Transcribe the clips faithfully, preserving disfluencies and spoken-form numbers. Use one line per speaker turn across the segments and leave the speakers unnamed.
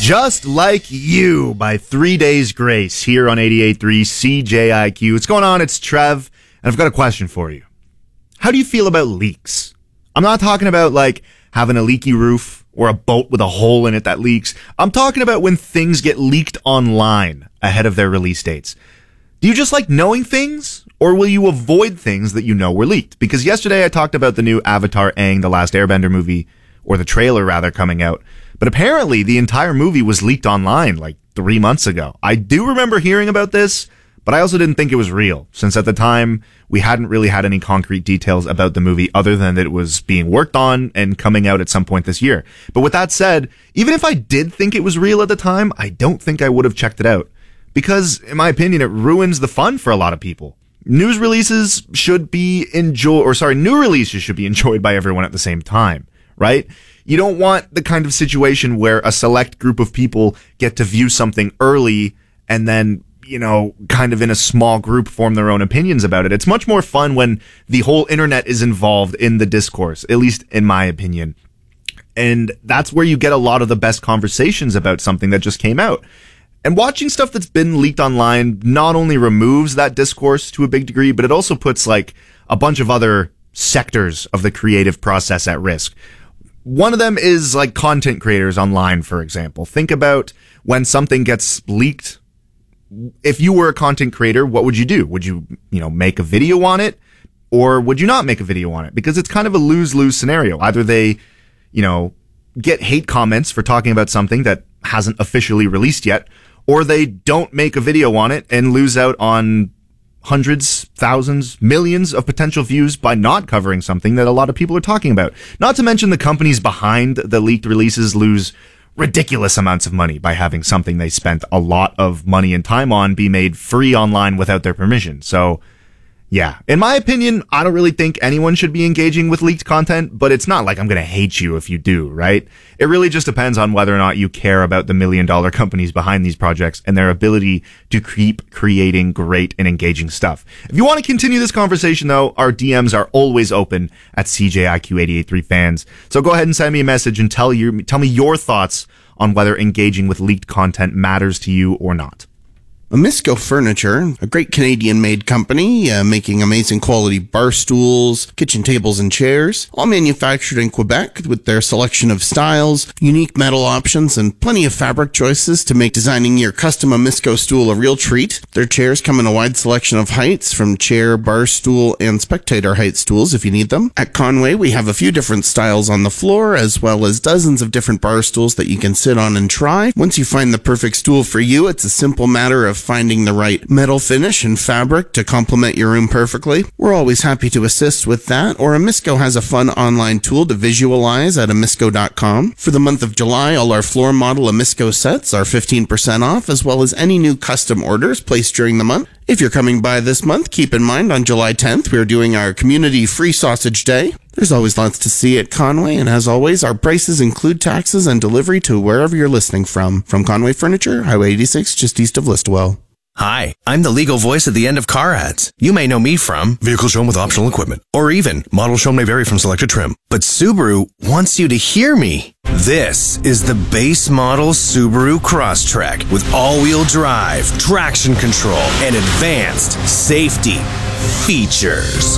Just Like You by Three Days Grace here on eighty-eight point three C J I Q. What's going on? It's Trev, and I've got a question for you. How do you feel about leaks? I'm not talking about like having a leaky roof or a boat with a hole in it that leaks. I'm talking about when things get leaked online ahead of their release dates. Do you just like knowing things, or will you avoid things that you know were leaked? Because yesterday I talked about the new Avatar Aang, The Last Airbender movie, or the trailer rather, coming out. But apparently the entire movie was leaked online like three months ago. I do remember hearing about this, but I also didn't think it was real, since at the time we hadn't really had any concrete details about the movie other than that it was being worked on and coming out at some point this year. But with that said, even if I did think it was real at the time, I don't think I would have checked it out. Because, in my opinion, it ruins the fun for a lot of people. News releases should be enjoyed, or sorry, new releases should be enjoyed by everyone at the same time, right? You don't want the kind of situation where a select group of people get to view something early and then, you know, kind of in a small group form their own opinions about it. It's much more fun when the whole internet is involved in the discourse, at least in my opinion. And that's where you get a lot of the best conversations about something that just came out. And watching stuff that's been leaked online not only removes that discourse to a big degree, but it also puts like a bunch of other sectors of the creative process at risk. One of them is like content creators online, for example. Think about when something gets leaked. If you were a content creator, what would you do? Would you, you know, make a video on it, or would you not make a video on it? Because it's kind of a lose-lose scenario. Either they, you know, get hate comments for talking about something that hasn't officially released yet, or they don't make a video on it and lose out on hundreds, thousands, millions of potential views by not covering something that a lot of people are talking about. Not to mention the companies behind the leaked releases lose ridiculous amounts of money by having something they spent a lot of money and time on be made free online without their permission. So, yeah, in my opinion, I don't really think anyone should be engaging with leaked content, but it's not like I'm going to hate you if you do, right? It really just depends on whether or not you care about the million dollar companies behind these projects and their ability to keep creating great and engaging stuff. If you want to continue this conversation, though, our D Ms are always open at C J I Q eighty-eight point three fans. So go ahead and send me a message and tell you, tell me your thoughts on whether engaging with leaked content matters to you or not.
Amisco Furniture, a great Canadian-made company, uh, making amazing quality bar stools, kitchen tables, and chairs, all manufactured in Quebec with their selection of styles, unique metal options, and plenty of fabric choices to make designing your custom Amisco stool a real treat. Their chairs come in a wide selection of heights, from chair, bar stool, and spectator height stools if you need them. At Conway, we have a few different styles on the floor, as well as dozens of different bar stools that you can sit on and try. Once you find the perfect stool for you, it's a simple matter of finding the right metal finish and fabric to complement your room perfectly. We're always happy to assist with that, or Amisco has a fun online tool to visualize at amisco dot com. For the month of July, all our floor model Amisco sets are fifteen percent off, as well as any new custom orders placed during the month. If you're coming by this month, keep in mind on July tenth, we're doing our community free sausage day. There's always lots to see at Conway, and as always, our prices include taxes and delivery to wherever you're listening from. From Conway Furniture, Highway eighty-six, just east of Listowel.
Hi, I'm the legal voice at the end of car ads. You may know me from vehicle shown with optional equipment, or even model shown may vary from selected trim. But Subaru wants you to hear me. This is the base model Subaru Crosstrek with all-wheel drive, traction control, and advanced safety features.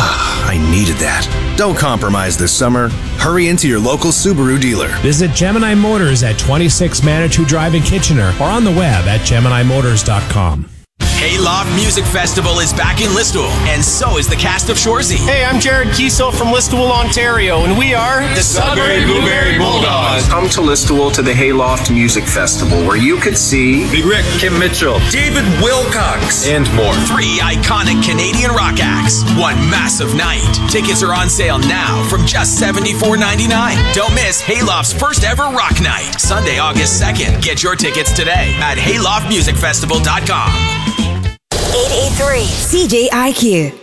I needed that. Don't compromise this summer. Hurry into your local Subaru dealer.
Visit Gemini Motors at twenty-six Manitou Drive in Kitchener or on the web at gemini motors dot com.
Hayloft Music Festival is back in Listowel, and so is the cast of Shoresy.
Hey, I'm Jared Kiesel from Listowel, Ontario, and we are
the Sudbury Blueberry Bulldogs.
Come to Listowel to the Hayloft Music Festival, where you could see
Big Rick, Kim Mitchell,
David Wilcox,
and more.
Three iconic Canadian rock acts, one massive night. Tickets are on sale now from just seventy-four ninety-nine. Don't miss Hayloft's first ever rock night, Sunday, August second. Get your tickets today at hayloft music festival dot com.
eight eight three C J I Q.